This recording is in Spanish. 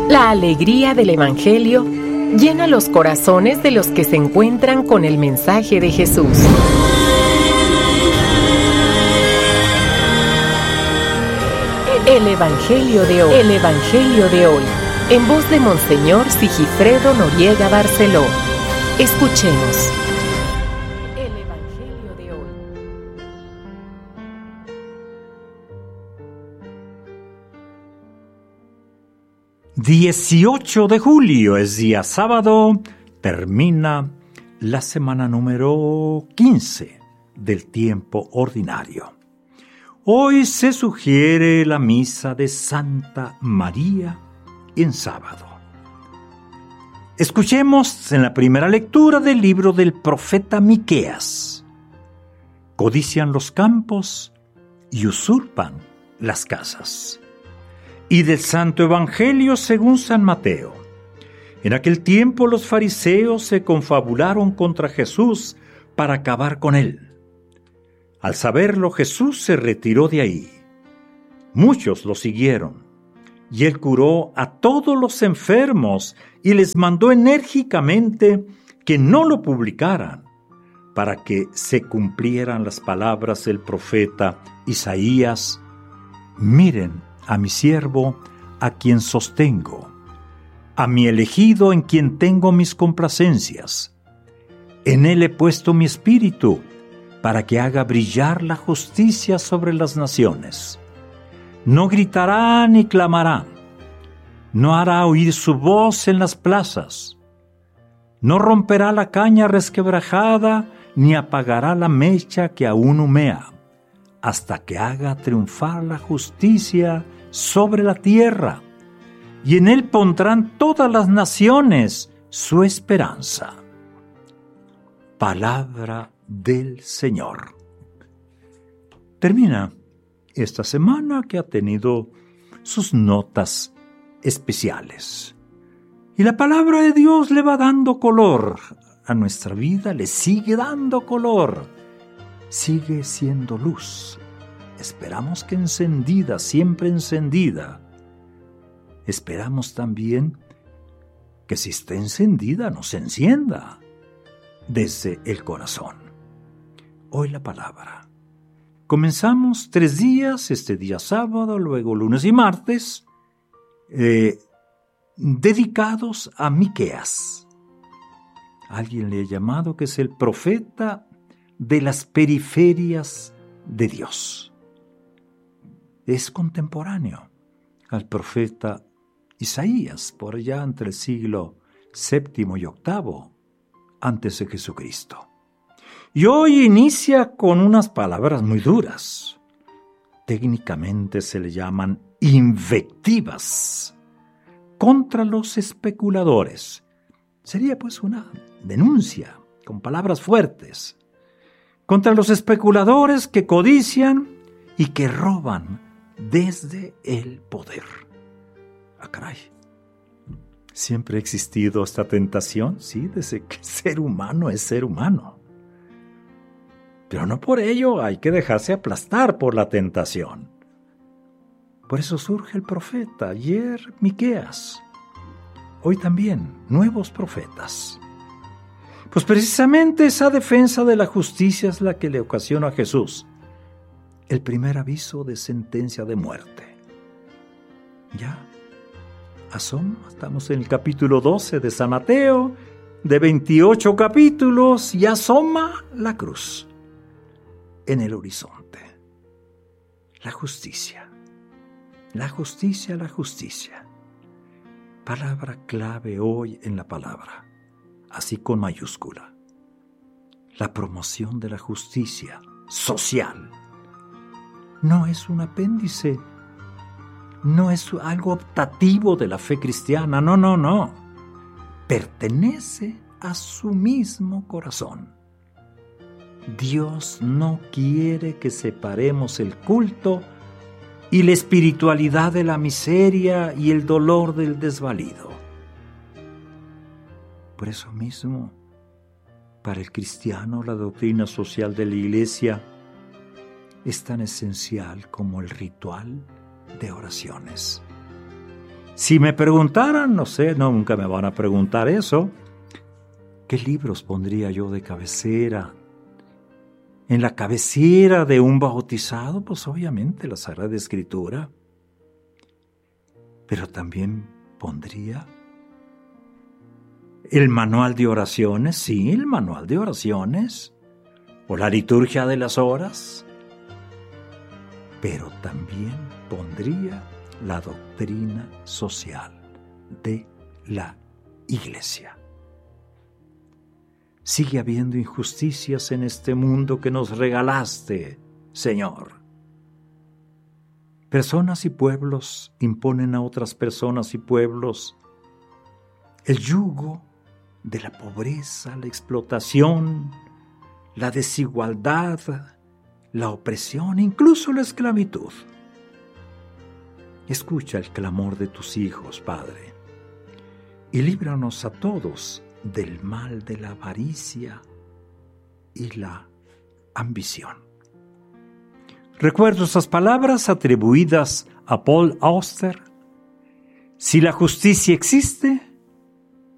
La alegría del Evangelio llena los corazones de los que se encuentran con el mensaje de Jesús. El Evangelio de hoy. El Evangelio de hoy. En voz de Monseñor Sigifredo Noriega Barceló. Escuchemos. El Evangelio de hoy. 18 de julio es día sábado, termina la semana número 15 del tiempo ordinario. Hoy se sugiere la misa de Santa María en sábado. Escuchemos en la primera lectura del libro del profeta Miqueas. Codician los campos y usurpan las casas. Y del Santo Evangelio según San Mateo. En aquel tiempo los fariseos se confabularon contra Jesús para acabar con él. Al saberlo, Jesús se retiró de ahí. Muchos lo siguieron, y él curó a todos los enfermos y les mandó enérgicamente que no lo publicaran, para que se cumplieran las palabras del profeta Isaías: miren a mi siervo, a quien sostengo, a mi elegido en quien tengo mis complacencias. En él he puesto mi espíritu, para que haga brillar la justicia sobre las naciones. No gritará ni clamará, no hará oír su voz en las plazas, no romperá la caña resquebrajada, ni apagará la mecha que aún humea, hasta que haga triunfar la justicia sobre la tierra, y en él pondrán todas las naciones su esperanza. Palabra del Señor. Termina esta semana que ha tenido sus notas especiales, y la palabra de Dios le va dando color a nuestra vida, le sigue dando color, sigue siendo luz. Esperamos que encendida, siempre encendida. Esperamos también que si está encendida, nos encienda desde el corazón. Hoy la palabra. Comenzamos 3 días, este día sábado, luego lunes y martes, dedicados a Miqueas. Alguien le ha llamado que es el profeta de las periferias de Dios. Es contemporáneo al profeta Isaías, por allá entre el siglo VII y VIII antes de Jesucristo. Y hoy inicia con unas palabras muy duras. Técnicamente se le llaman invectivas contra los especuladores. Sería pues una denuncia con palabras fuertes contra los especuladores que codician y que roban desde el poder. Ah, caray. Siempre ha existido esta tentación, sí, desde que ser humano es ser humano. Pero no por ello hay que dejarse aplastar por la tentación. Por eso surge el profeta, ayer Miqueas, hoy también nuevos profetas. Pues precisamente esa defensa de la justicia es la que le ocasiona a Jesús el primer aviso de sentencia de muerte. Ya asoma, estamos en el capítulo 12 de San Mateo, de 28 capítulos, y asoma la cruz en el horizonte. La justicia, la justicia, la justicia. Palabra clave hoy en la palabra, así con mayúscula. La promoción de la justicia social. No es un apéndice, no es algo optativo de la fe cristiana, no. Pertenece a su mismo corazón. Dios no quiere que separemos el culto y la espiritualidad de la miseria y el dolor del desvalido. Por eso mismo, para el cristiano, la doctrina social de la Iglesia es tan esencial como el ritual de oraciones. Si me preguntaran, no sé, no, nunca me van a preguntar eso, ¿qué libros pondría yo de cabecera? En la cabecera de un bautizado, pues obviamente la Sagrada Escritura. Pero también pondría el manual de oraciones, sí, el manual de oraciones, o la liturgia de las horas. Pero también pondría la doctrina social de la Iglesia. Sigue habiendo injusticias en este mundo que nos regalaste, Señor. Personas y pueblos imponen a otras personas y pueblos el yugo de la pobreza, la explotación, la desigualdad, la opresión, incluso la esclavitud. Escucha el clamor de tus hijos, Padre, y líbranos a todos del mal de la avaricia y la ambición. Recuerdo esas palabras atribuidas a Paul Auster. Si la justicia existe,